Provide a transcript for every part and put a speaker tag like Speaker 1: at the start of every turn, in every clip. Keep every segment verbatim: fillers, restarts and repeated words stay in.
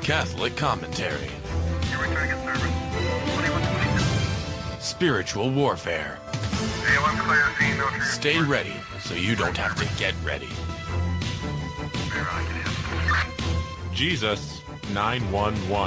Speaker 1: Catholic commentary. Spiritual warfare. Stay ready so you don't have to get ready. Jesus nine one one.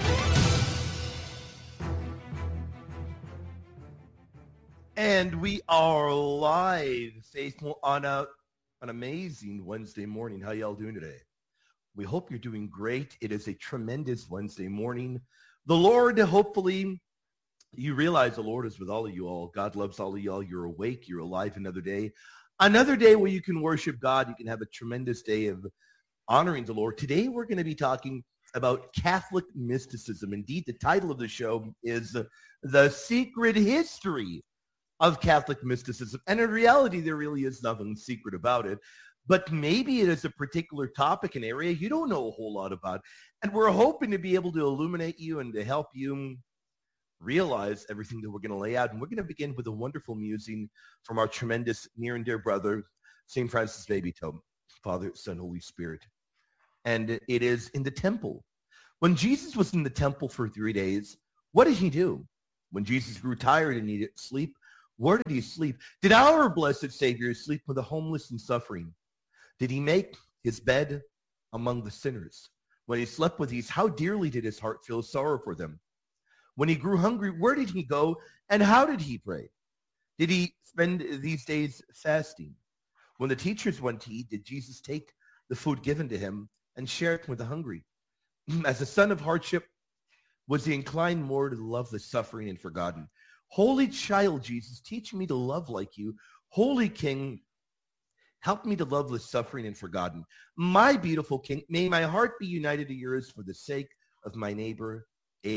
Speaker 2: And we are live, faithful, on a, an amazing Wednesday morning. How y'all doing today? We hope you're doing great. It is a tremendous Wednesday morning. The Lord, hopefully, you realize the Lord is with all of you all. God loves all of y'all. You're awake. You're alive another day. Another day where you can worship God. You can have a tremendous day of honoring the Lord. Today, we're going to be talking about Catholic mysticism. Indeed, the title of the show is The Secret History of Catholic Mysticism. And in reality, there really is nothing secret about it. But maybe it is a particular topic and area you don't know a whole lot about. And we're hoping to be able to illuminate you and to help you realize everything that we're going to lay out. And we're going to begin with a wonderful musing from our tremendous near and dear brother, Saint Francis Babytome, Father, Son, Holy Spirit. And it is in the temple. When Jesus was in the temple for three days, what did he do? When Jesus grew tired and needed sleep, where did he sleep? Did our blessed Savior sleep with the homeless and suffering? Did he make his bed among the sinners? When he slept with these, how dearly did his heart feel sorrow for them? When he grew hungry, where did he go and how did he pray? Did he spend these days fasting? When the teachers went to eat, did Jesus take the food given to him and share it with the hungry? As a son of hardship, was he inclined more to love the suffering and forgotten? Holy child Jesus, teach me to love like you. Holy King, help me to love the suffering and forgotten. My beautiful King, may my heart be united to yours for the sake of my neighbor.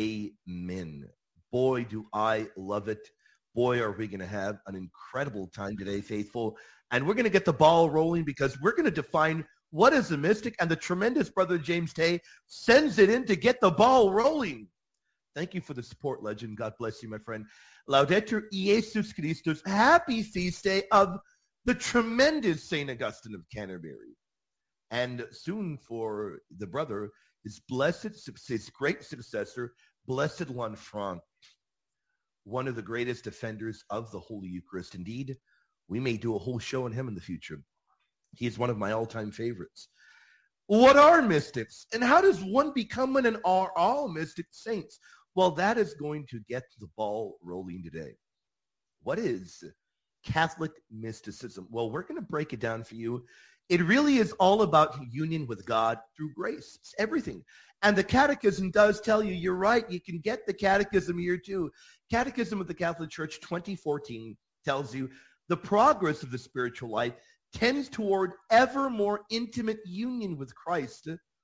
Speaker 2: Amen. Boy, do I love it. Boy, are we going to have an incredible time today, faithful. And we're going to get the ball rolling because we're going to define what is a mystic. And the tremendous brother James Tay sends it in to get the ball rolling. Thank you for the support, legend. God bless you, my friend. Laudetur Jesus Christus. Happy feast day of the tremendous Saint Augustine of Canterbury. And soon for the brother, his blessed, his great successor, Blessed Lanfranc, one of the greatest defenders of the Holy Eucharist. Indeed, we may do a whole show on him in the future. He is one of my all-time favorites. What are mystics? And how does one become an, and are all mystic saints? Well, that is going to get the ball rolling today. What is Catholic mysticism? Well, we're going to break it down for you. It really is all about union with God through grace. It's everything. And the Catechism does tell you, you're right, you can get the Catechism here too. Catechism of the Catholic Church twenty fourteen tells you the progress of the spiritual life tends toward ever more intimate union with Christ.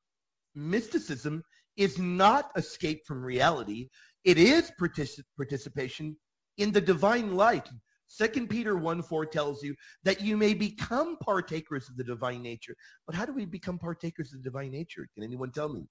Speaker 2: Mysticism is not escape from reality. It is particip- participation in the divine light. Second Peter one four tells you that you may become partakers of the divine nature. But how do we become partakers of the divine nature? Can anyone tell me?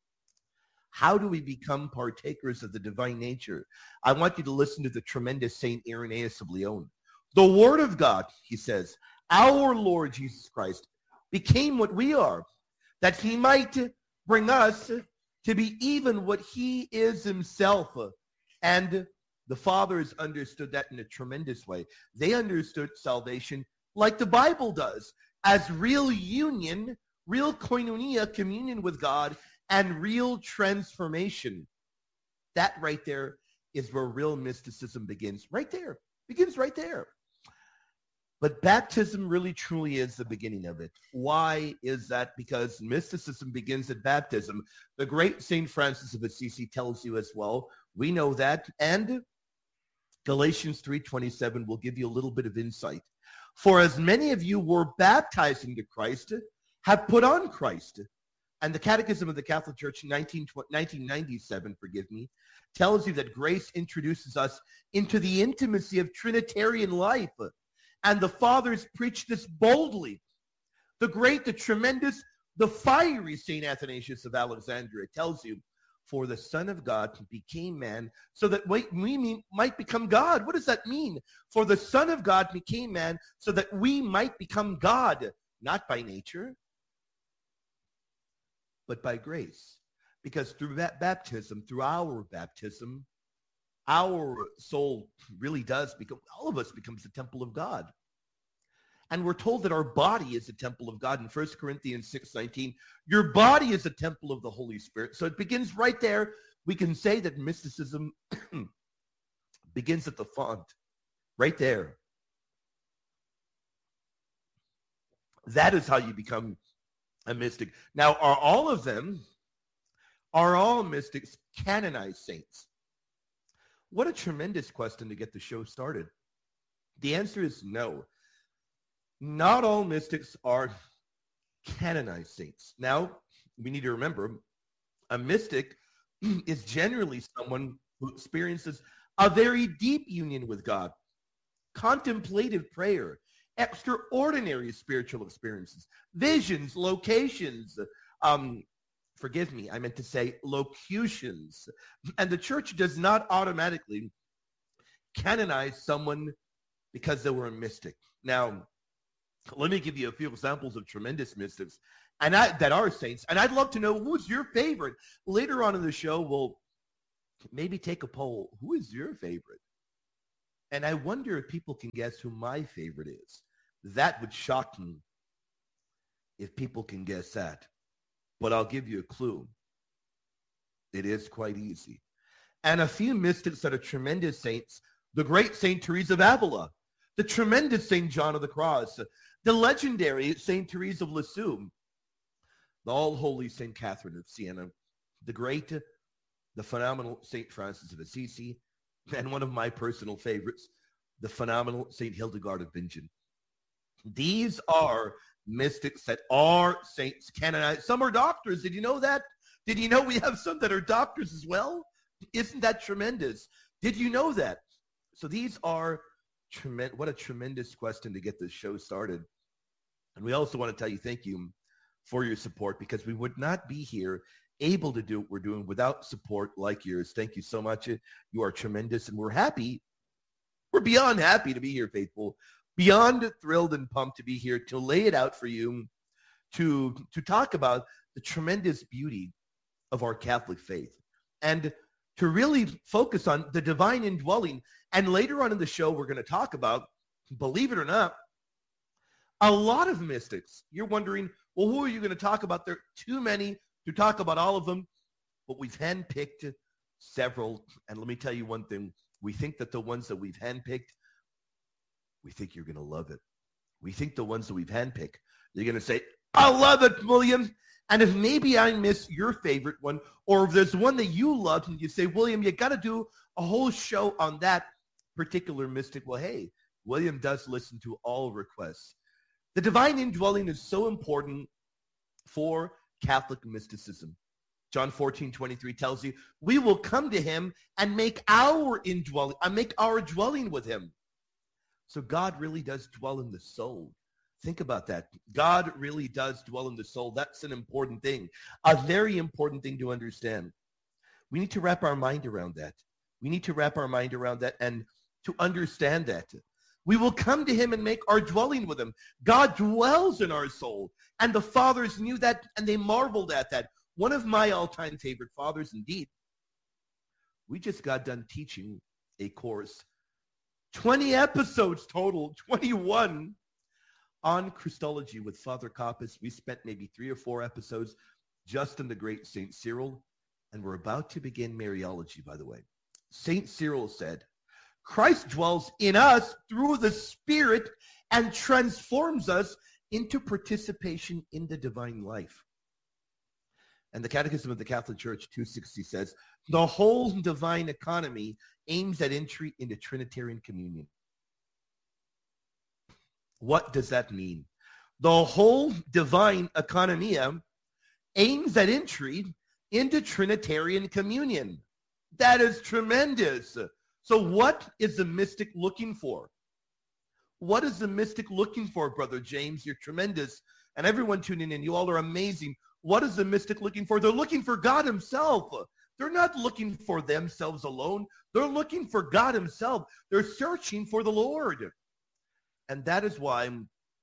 Speaker 2: How do we become partakers of the divine nature? I want you to listen to the tremendous Saint Irenaeus of Lyon. The Word of God, he says, our Lord Jesus Christ became what we are, that he might bring us to be even what he is himself. And the fathers understood that in a tremendous way. They understood salvation like the Bible does, as real union, real koinonia, communion with God, and real transformation. That right there is where real mysticism begins. Right there. Begins right there. But baptism really truly is the beginning of it. Why is that? Because mysticism begins at baptism. The great Saint Francis of Assisi tells you as well. We know that. And Galatians three twenty-seven will give you a little bit of insight. For as many of you were baptized into Christ, have put on Christ. And the Catechism of the Catholic Church, nineteen ninety-seven, forgive me, tells you that grace introduces us into the intimacy of Trinitarian life. And the fathers preach this boldly. The great, the tremendous, the fiery Saint Athanasius of Alexandria tells you, for the Son of God became man so that we, we might become God. What does that mean? For the Son of God became man so that we might become God, not by nature, but by grace. Because through that baptism, through our baptism, our soul really does become, all of us becomes the temple of God. And we're told that our body is the temple of God in First Corinthians six nineteen. Your body is a temple of the Holy Spirit. So it begins right there. We can say that mysticism begins at the font, right there. That is how you become a mystic. Now, are all of them, are all mystics canonized saints? What a tremendous question to get the show started. The answer is no. Not all mystics are canonized saints. Now, we need to remember, a mystic is generally someone who experiences a very deep union with God, contemplative prayer, extraordinary spiritual experiences, visions, locations, um, forgive me, I meant to say locutions. And the church does not automatically canonize someone because they were a mystic. Now, let me give you a few examples of tremendous mystics and I, that are saints. And I'd love to know, who's your favorite? Later on in the show, we'll maybe take a poll. Who is your favorite? And I wonder if people can guess who my favorite is. That would shock me if people can guess that. But I'll give you a clue. It is quite easy. And a few mystics that are tremendous saints, the great Saint Teresa of Avila, the tremendous Saint John of the Cross, the legendary Saint Therese of Lisieux, the all-holy Saint Catherine of Siena, the great, the phenomenal Saint Francis of Assisi, and one of my personal favorites, the phenomenal Saint Hildegard of Bingen. These are mystics that are saints canonized. Some are doctors. Did you know that? Did you know we have some that are doctors as well? Isn't that tremendous? Did you know that? So these are tremendous. What a tremendous question to get this show started. And we also want to tell you thank you for your support, because we would not be here able to do what we're doing without support like yours. Thank you so much. You are tremendous, and we're happy. We're beyond happy to be here, faithful. Beyond thrilled and pumped to be here to lay it out for you, to, to talk about the tremendous beauty of our Catholic faith, and to really focus on the divine indwelling. And later on in the show, we're going to talk about, believe it or not, a lot of mystics. You're wondering, well, who are you going to talk about? There are too many to talk about all of them, but we've handpicked several. And let me tell you one thing. We think that the ones that we've handpicked, we think you're going to love it. We think the ones that we've handpicked, you're going to say, I love it, William. And if maybe I miss your favorite one, or if there's one that you loved and you say, William, you got to do a whole show on that particular mystic. Well, hey, William does listen to all requests. The divine indwelling is so important for Catholic mysticism. John fourteen twenty-three tells you, we will come to him and make our indwelling, and make our dwelling with him. So God really does dwell in the soul. Think about that. God really does dwell in the soul. That's an important thing, a very important thing to understand. We need to wrap our mind around that. We need to wrap our mind around that and to understand that. We will come to him and make our dwelling with him. God dwells in our soul. And the fathers knew that, and they marveled at that. One of my all-time favorite fathers, indeed. We just got done teaching a course, twenty episodes total, twenty-one, on Christology with Father Kappas. We spent maybe three or four episodes just on the great Saint Cyril, and we're about to begin Mariology, by the way. Saint Cyril said, Christ dwells in us through the Spirit and transforms us into participation in the divine life. And the Catechism of the Catholic Church two sixty says, the whole divine economy aims at entry into Trinitarian communion. What does that mean? The whole divine economia aims at entry into Trinitarian communion. That is tremendous. So what is the mystic looking for? What is the mystic looking for, Brother James? You're tremendous. And everyone tuning in, you all are amazing. What is the mystic looking for? They're looking for God himself. They're not looking for themselves alone. They're looking for God himself. They're searching for the Lord. And that is why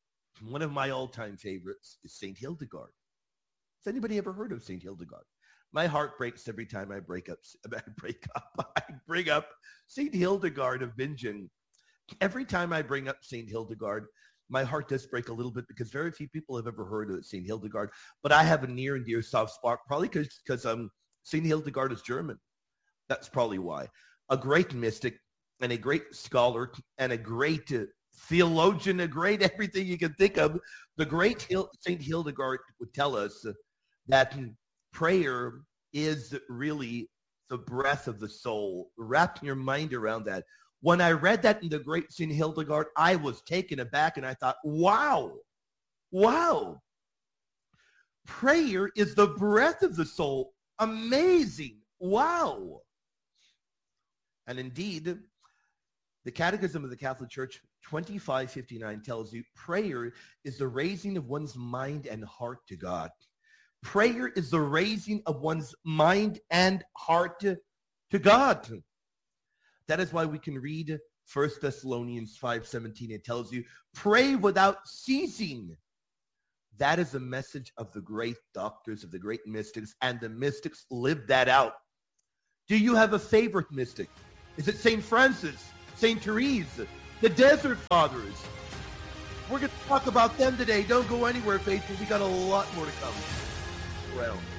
Speaker 2: one of my all-time favorites is Saint Hildegard. Has anybody ever heard of Saint Hildegard? My heart breaks every time I break up. I break up. I bring up Saint Hildegard of Bingen. Every time I bring up Saint Hildegard, my heart does break a little bit because very few people have ever heard of Saint Hildegard. But I have a near and dear soft spot, probably because because um Saint Hildegard is German. That's probably why. A great mystic and a great scholar and a great uh, theologian, a great everything you can think of. The great Hil- Saint Hildegard would tell us that prayer is really the breath of the soul. Wrap your mind around that. When I read that in the great Saint Hildegard, I was taken aback and I thought, wow, wow. Prayer is the breath of the soul. Amazing. Wow. And indeed, the Catechism of the Catholic Church, twenty-five fifty-nine, tells you prayer is the raising of one's mind and heart to God. Prayer is the raising of one's mind and heart to, to God. That is why we can read First Thessalonians five seventeen. It tells you, pray without ceasing. That is the message of the great doctors, of the great mystics, and the mystics live that out. Do you have a favorite mystic? Is it Saint Francis, Saint Therese, the Desert Fathers? We're going to talk about them today. Don't go anywhere, faithful. We got a lot more to come. Well.